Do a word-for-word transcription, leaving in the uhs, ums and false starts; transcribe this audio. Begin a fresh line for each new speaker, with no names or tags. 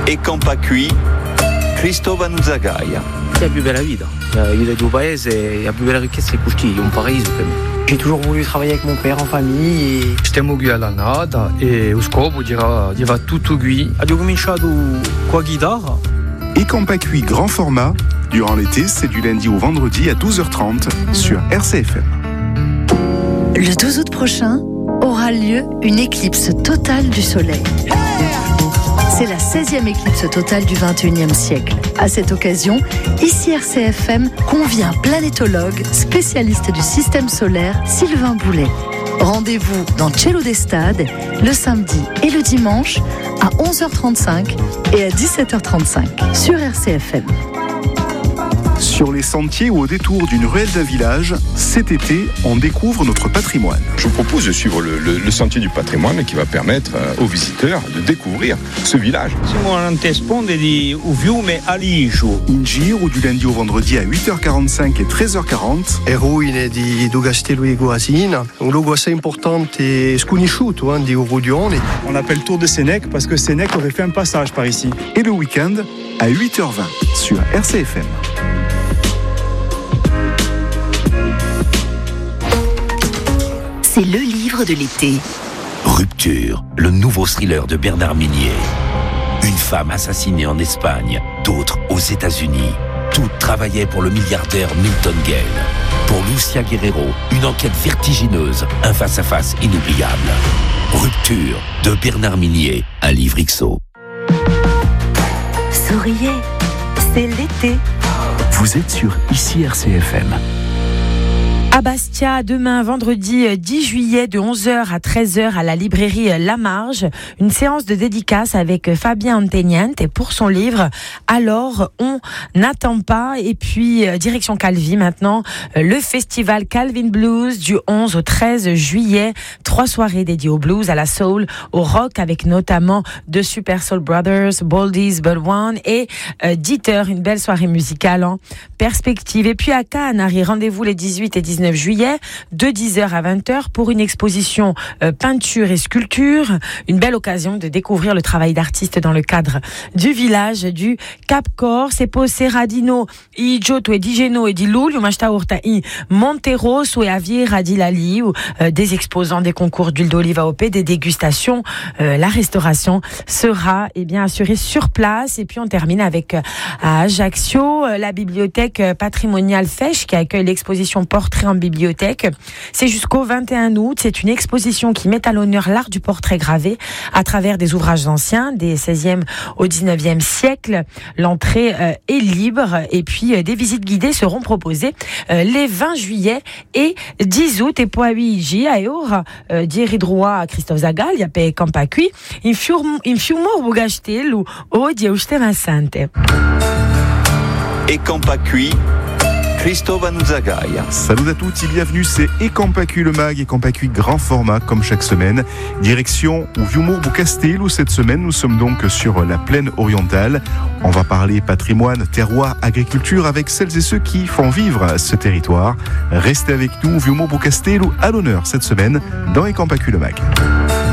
E Compacui, Cristóvão Zagaia.
È più bella vita, la vita di un paese, la più bella ricchezza è così, è un paradiso per me.
J'ai toujours voulu travailler avec mon père en famille e...
Stiamo qui alla nata e lo scopo era di fare tutto qui. Ho cominciato con la chitarra.
E Compacui grand format, durant l'été, c'est du lundi au vendredi à douze heures trente sur R C F M.
Le douze août prochain aura lieu une éclipse totale du soleil. C'est la seizième éclipse totale du vingt et unième siècle. À cette occasion, ici R C F M convie un planétologue, spécialiste du système solaire, Sylvain Boulet. Rendez-vous dans Cielo d'Estade le samedi et le dimanche à onze heures trente-cinq et à dix-sept heures trente-cinq sur R C F M.
Sur les sentiers ou au détour d'une ruelle d'un village, cet été, on découvre notre patrimoine.
Je vous propose de suivre le, le, le sentier du patrimoine qui va permettre aux visiteurs de découvrir ce village.
Siamo all'antesponde di un fiume Aligio.
In giro du lundi au vendredi à huit heures quarante-cinq et treize heures quarante.
Le ruine di do Castello di Goasina, un luogo assez important e sconosciuto di Urudione.
On l'appelle Tour de Sénèque parce que Sénèque aurait fait un passage par ici.
Et le week-end à huit heures vingt sur R C F M.
C'est le livre de l'été.
Rupture, le nouveau thriller de Bernard Minier. Une femme assassinée en Espagne, d'autres aux États-Unis. Toutes travaillaient pour le milliardaire Milton Gale. Pour Lucia Guerrero, une enquête vertigineuse, un face-à-face inoubliable. Rupture de Bernard Minier, un livre X O.
Souriez, c'est l'été.
Vous êtes sur ici R C F M.
À Bastia, demain, vendredi dix juillet, de onze heures à treize heures à la librairie La Marge, une séance de dédicace avec Fabien Anteniente pour son livre « Alors, on n'attend pas ». Et puis, direction Calvi maintenant, le festival Calvin Blues du onze au treize juillet. Trois soirées dédiées au blues, à la soul, au rock, avec notamment The Super Soul Brothers, Boldies But One et euh, Dieter, une belle soirée musicale en perspective. Et puis à Cannes, rendez-vous les dix-huit et dix-neuf juillet, de dix heures à vingt heures pour une exposition euh, peinture et sculpture. Une belle occasion de découvrir le travail d'artistes dans le cadre du village du Cap Corse. E poi Serradino, i Giotto e di Geno e di Luglio, ma sta urta i Monterosso e Aviera di Lali, où euh, des exposants des concours d'huile d'olive A O P, des dégustations, euh, la restauration sera eh bien assurée sur place. Et puis on termine avec euh, à Ajaccio, euh, la bibliothèque patrimoniale Fèche qui accueille l'exposition Portrait en bibliothèque. C'est jusqu'au vingt et un août. C'est une exposition qui met à l'honneur l'art du portrait gravé à travers des ouvrages anciens, des seizième au dix-neuvième siècle. L'entrée euh, est libre et puis euh, des visites guidées seront proposées euh, les vingt juillet et dix août. Et poi Luigi a ora euh, di ridroa Christophe Zagalia pe Compacui in fiumo in fiumo Bugastello o di Eustemassante.
E Compacui, Cristóvão Zagaia.
Salut à tous et bienvenue, c'est E Compacui le mag, E Compacui grand format comme chaque semaine. Direction au Viumurbu Castello cette semaine, nous sommes donc sur la plaine orientale. On va parler patrimoine, terroir, agriculture avec celles et ceux qui font vivre ce territoire. Restez avec nous, Viumurbu Castello à l'honneur cette semaine dans E Compacui le mag.